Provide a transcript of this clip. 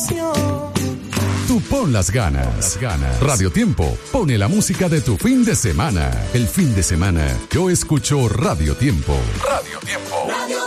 pasión. Tú pon las ganas. Radio Tiempo pone la música de tu fin de semana. El fin de semana yo escucho Radio Tiempo. Radio Tiempo.